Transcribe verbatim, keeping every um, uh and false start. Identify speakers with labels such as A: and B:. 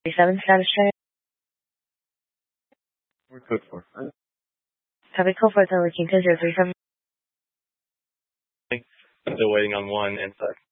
A: seven status check.
B: We're code four.
A: Copy code four, Thunder King ten zero three seven.
B: Still waiting on one and such.